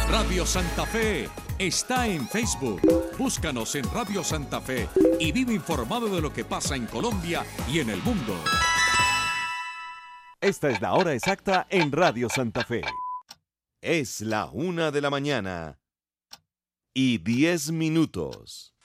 Radio Santa Fe está en Facebook. Búscanos en Radio Santa Fe y vive informado de lo que pasa en Colombia y en el mundo. Esta es la hora exacta en Radio Santa Fe. Es la 1:00 a.m. y 10 minutos.